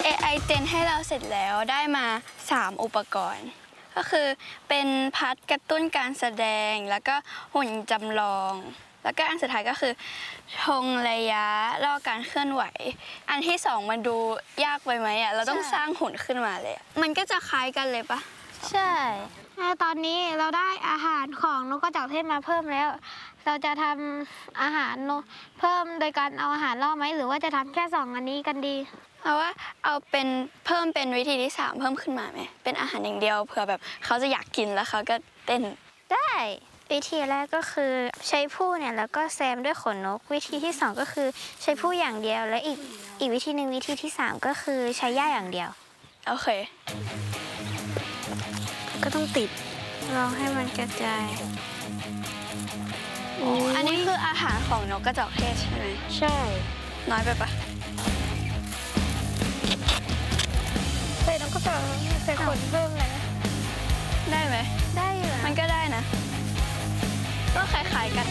AI เจนให้เราเสร็จแล้วได้มา3อุปกรณ์ก็คือเป็นพัดกระตุ้นการแสดงแล้วก็หุ่นจำลองแล้วก็อันสุดท้ายก็คือธงระยะล่อการเคลื่อนไหวอันที่2มันดูยากไปไหมเราต้องสร้างหุ่นขึ้นมาเลยมันก็จะคล้ายกันเลยปะใช่ตอนนี้เราได้อาหารของนกกระจอกเทศมาเพิ่มแล้วเราจะทำอาหารเพิ่มโดยการเอาอาหารล่อไหมหรือว่าจะทำแค่2อันนี้กันดีเอาว่าเอาเป็นเพิ่มเป็นวิธีที่3เพิ่มขึ้นมาไหมเป็นอาหารอย่างเดียวเผื่อแบบเขาจะอยากกินแล้วเขาก็เต้นได้วิธีแรกก็คือใช้ผู้เนี่ยแล้วก็แซมด้วยขนนกวิธีที่2ก็คือใช้ผู้อย่างเดียวและอีกวิธีหนึ่งวิธีที่3ก็คือใช้หญ้าอย่างเดียวโอเคก็ต้องติดลองให้มันกระจายอันนี้คืออาหารของนกกระจอกเทศใช่ไหมใช่น้อยไปปะใส่นกกระจอกใส่ขนเพิ่มเลยได้ไหมได้อยู่มันก็ได้นะก็คล้ายๆกัน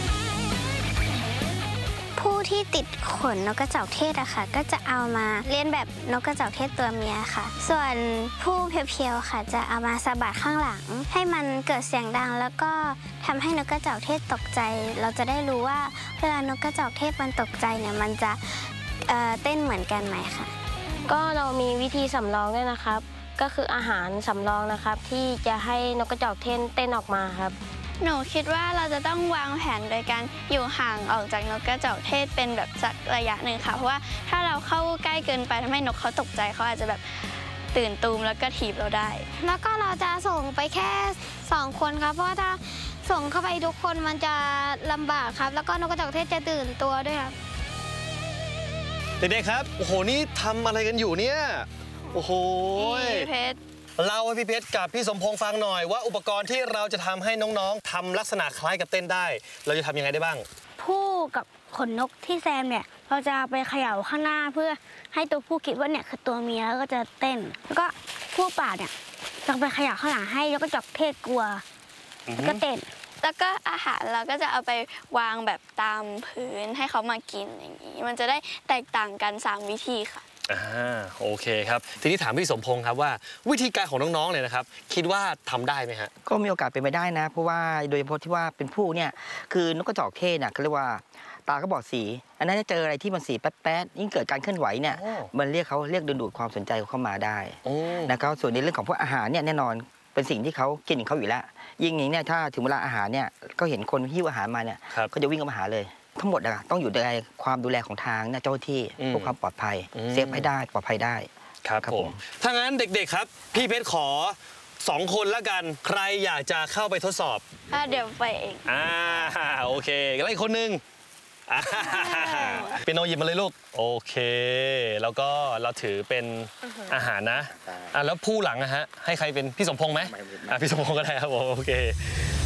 ผู้ที่ติดขนนกกระจอกเทศอะค่ะก็จะเอามาเลียนแบบนกกระจอกเทศตัวเมียค่ะส่วนผู้เพียวๆค่ะจะเอามาสะบัดข้างหลังให้มันเกิดเสียงดังแล้วก็ทำให้นกกระจอกเทศตกใจเราจะได้รู้ว่าเวลานกกระจอกเทศมันตกใจเนี่ยมันจะเต้นเหมือนกันไหมค่ะก็เรามีวิธีสำรองด้วยนะครับก็คืออาหารสำรองนะครับที่จะให้นกกระจอกเทศเต้นออกมาครับหนูคิดว่าเราจะต้องวางแผนโดยการอยู่ห่างออกจากนกกระจอกเทศเป็นแบบสักระยะหนึ่งค่ะเพราะว่าถ้าเราเข้าใกล้เกินไปทำให้นกเขาตกใจเขาอาจจะแบบตื่นตูมแล้วก็ถีบเราได้แล้วก็เราจะส่งไปแค่2คนครับเพราะว่าถ้าส่งเข้าไปทุกคนมันจะลำบากครับแล้วก็นกกระจอกเทศจะตื่นตัวด้วยครับเด็กๆครับโอ้โหนี่ทำอะไรกันอยู่เนี่ยโอ้โหพี่เพชรเล่าให้พี่เพชรกับพี่สมพงษ์ฟังหน่อยว่าอุปกรณ์ที่เราจะทำให้น้องๆทำลักษณะคล้ายกับเต้นได้เราจะทำยังไงได้บ้างผู้กับขนนกที่แซมเนี่ยเราจะไปเขย่าข้างหน้าเพื่อให้ตัวผู้คิดว่าเนี่ยคือตัวเมียแล้วก็จะเต้นแล้วก็ผู้ป่าเนี่ยจะไปเขย่าข้างหลังให้นกกระจอกเทศกลัวแล้วก็เต้นแล้วก็อาหารเราก็จะเอาไปวางแบบตามพื้นให้เขามากินอย่างนี้มันจะได้แตกต่างกัน3วิธีค่ะโอเคครับทีนี้ถามพี่สมพงษ์ครับว่าวิธีการของน้องๆเนี่ยนะครับคิดว่าทำได้ไหมฮะก็มีโอกาสเป็นไปได้นะเพราะว่าโดยเฉพาะที่ว่าเป็นผู้เนี่ยคือนกกระจอกเทศเนี่ยเขาเรียกว่าตาก็บอดสีอันนั้นจะเจออะไรที่มันสีแป๊ดๆยิ่งเกิดการเคลื่อนไหวเนี่ยมันเรียกดึงดูดความสนใจเข้ามาได้นะครับส่วนในเรื่องของพวกอาหารเนี่ยแน่นอนเป็นสิ่งที่เขากินของเขาอยู่แล้วยิ่งอย่างนี้ถ้าถึงเวลาอาหารเนี่ยก็เห็นคนหิ้วอาหารมาเนี่ยก็จะวิ่งเข้ามาหาเลยทั้งหมดต้องอยู่ในความดูแลของทางเจ้าหน้าที่เพื่อความปลอดภัยเซฟให้ได้ปลอดภัยได้ครับผมถ้างั้นเด็กๆครับพี่เพชรขอ2 คนละกันใครอยากจะเข้าไปทดสอบเดี๋ยวไปเองโอเคแล้วอีกคนนึงเป็นโนหยิบมาเลยลูกโอเคแล้วก็เราถือเป็นอาหารนะแล้วผู้หลังนะฮะให้ใครเป็นพี่สมพงษ์ไหมพี่สมพงษ์ก็ได้ครับโอเค